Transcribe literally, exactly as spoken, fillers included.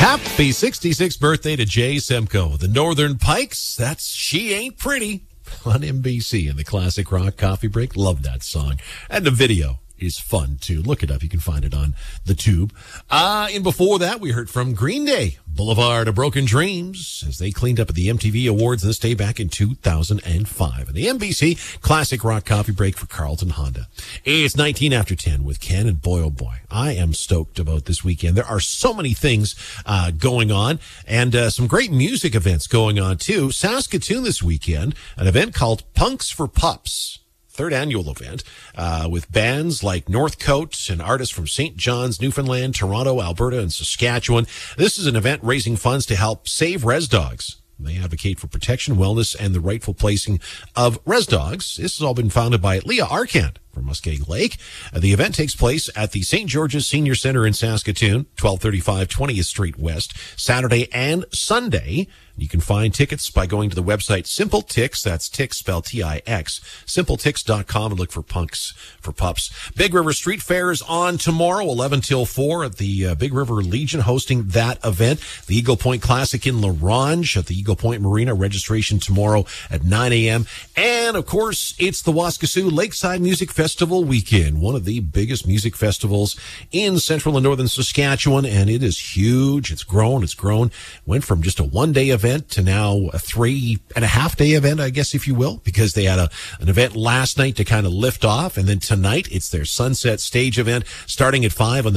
Happy sixty-sixth birthday to Jay Semko. The Northern Pikes, that's She Ain't Pretty on N B C in the Classic Rock Coffee Break. Love that song. And the video is fun, too. Look it up. You can find it on the tube. Uh, and before that, we heard from Green Day, Boulevard of Broken Dreams, as they cleaned up at the M T V Awards this day back in two thousand five. And the N B C Classic Rock Coffee Break for Carlton Honda. It's nineteen after ten with Ken, and boy, oh boy, I am stoked about this weekend. There are so many things uh, going on, and uh, some great music events going on, too. Saskatoon this weekend, an event called Punks for Pups. Third annual event uh, with bands like Northcote and artists from Saint John's, Newfoundland, Toronto, Alberta, and Saskatchewan. This is an event raising funds to help save res dogs. They advocate for protection, wellness, and the rightful placing of res dogs. This has all been founded by Leah Arcand from Muskeg Lake. Uh, the event takes place at the Saint George's Senior Center in Saskatoon, twelve thirty-five twentieth Street West, Saturday and Sunday. You can find tickets by going to the website Simple Tix, that's Tix spelled T I X, simple tix dot com, and look for Punks for Pups. Big River Street Fair is on tomorrow, eleven till four, at the uh, Big River Legion hosting that event. The Eagle Point Classic in La Ronge at the Eagle Point Marina, registration tomorrow at nine a.m. And, of course, it's the Waskesiu Lakeside Music Festival weekend, one of the biggest music festivals in central and northern Saskatchewan, and it is huge. It's grown, it's grown. Went from just a one-day event to now a three and a half day event, I guess, if you will, because they had a, an event last night to kind of lift off. And then tonight, it's their Sunset Stage event starting at five on the